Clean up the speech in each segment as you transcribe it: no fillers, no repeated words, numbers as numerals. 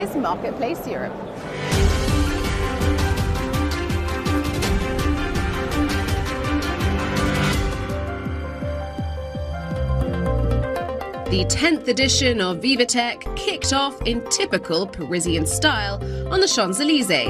It's Marketplace Europe. The 10th edition of VivaTech kicked off in typical Parisian style on the Champs-Élysées.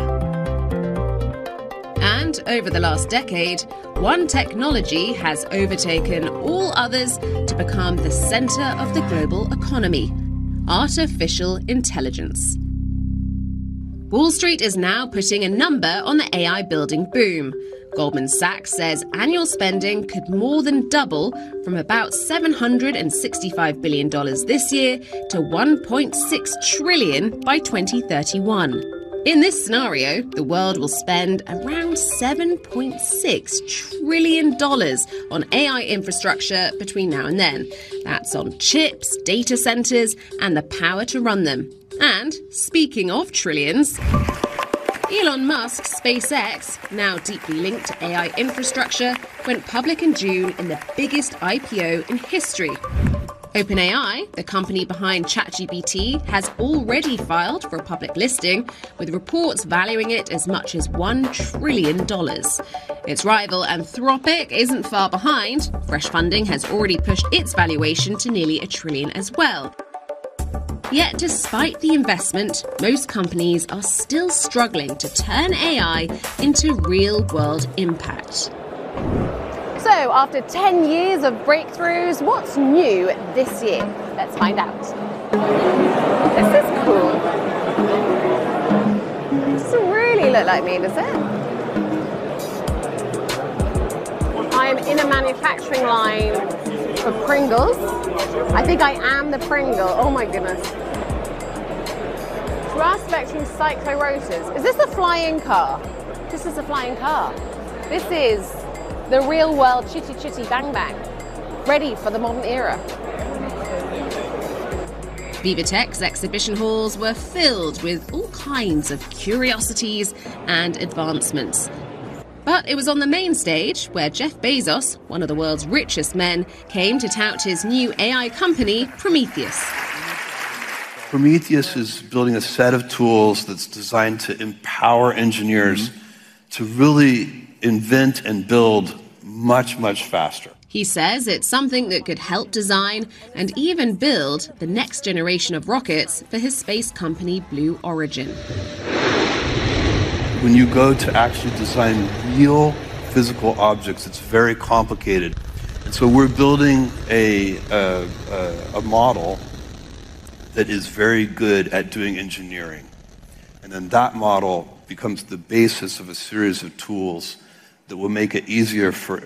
And over the last decade, one technology has overtaken all others to become the centre of the global economy: artificial intelligence. Wall Street is now putting a number on the AI building boom. Goldman Sachs says annual spending could more than double from about $765 billion this year to $1.6 trillion by 2031. In this scenario, the world will spend around $7.6 trillion on AI infrastructure between now and then. That's on chips, data centres, and the power to run them. And speaking of trillions, Elon Musk's SpaceX, now deeply linked to AI infrastructure, went public in June in the biggest IPO in history. OpenAI, the company behind ChatGPT, has already filed for a public listing, with reports valuing it as much as $1 trillion. Its rival Anthropic isn't far behind. Fresh funding has already pushed its valuation to nearly $1 trillion as well. Yet, despite the investment, most companies are still struggling to turn AI into real-world impact. So, after 10 years of breakthroughs, what's new this year? Let's find out. This is cool. It doesn't really look like me, does it? I am in a manufacturing line for Pringles. I think I am the Pringle. Oh my goodness. Grass spectrum cyclorotors. Is this a flying car? This is a flying car. This is the real world chitty chitty bang bang. Ready for the modern era. VivaTech's exhibition halls were filled with all kinds of curiosities and advancements. But it was on the main stage where Jeff Bezos, one of the world's richest men, came to tout his new AI company, Prometheus. Prometheus is building a set of tools that's designed to empower engineers to really invent and build much, much faster. He says it's something that could help design and even build the next generation of rockets for his space company, Blue Origin. When you go to actually design real physical objects, it's very complicated. And so we're building a model that is very good at doing engineering. And then that model becomes the basis of a series of tools that will make it easier for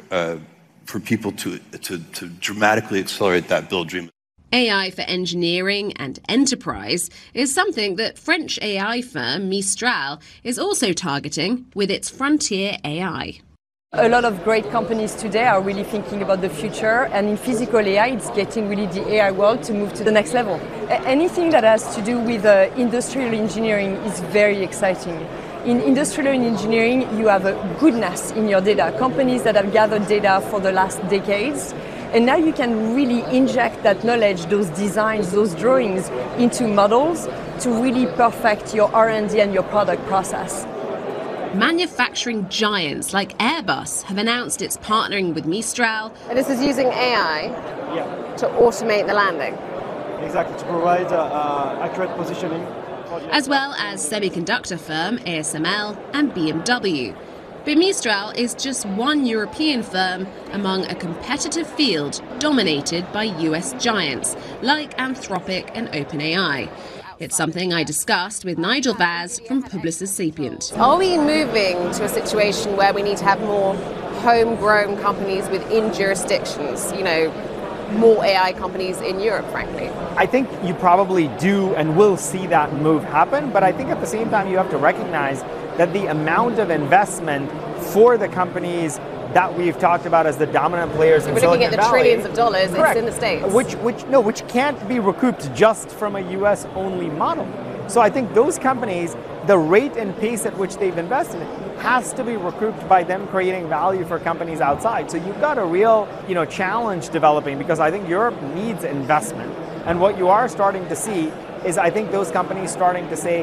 people to dramatically accelerate that build dream. AI for engineering and enterprise is something that French AI firm Mistral is also targeting with its Frontier AI. A lot of great companies today are really thinking about the future, and in physical AI, it's getting really the AI world to move to the next level. Anything that has to do with industrial engineering is very exciting. In industrial engineering, you have a goodness in your data, companies that have gathered data for the last decades. And now you can really inject that knowledge, those designs, those drawings into models to really perfect your R&D and your product process. Manufacturing giants like Airbus have announced it's partnering with Mistral. And this is using AI to automate the landing. Exactly, to provide accurate positioning. As well as semiconductor firm ASML and BMW. But Mistral is just one European firm among a competitive field dominated by US giants like Anthropic and OpenAI. It's something I discussed with Nigel Vaz from Publicis Sapient. Are we moving to a situation where we need to have more homegrown companies within jurisdictions? You know, more AI companies in Europe, frankly. I think you probably do and will see that move happen, but I think at the same time you have to recognize that the amount of investment for the companies that we've talked about as the dominant players in Silicon Valley. We're looking at the trillions of dollars. Correct. It's in the States. Which can't be recouped just from a US only model. So I think those companies, the rate and pace at which they've invested has to be recouped by them creating value for companies outside. So you've got a real, challenge developing, because I think Europe needs investment. And what you are starting to see is I think those companies starting to say,